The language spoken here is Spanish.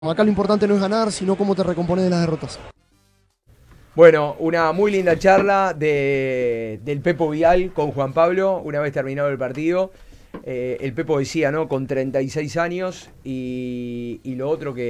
Acá lo importante no es ganar, sino cómo te recompones de las derrotas. Bueno, una muy linda charla del Pepo Vial con Juan Pablo, una vez terminado el partido. El Pepo decía, ¿no? Con 36 años y lo otro que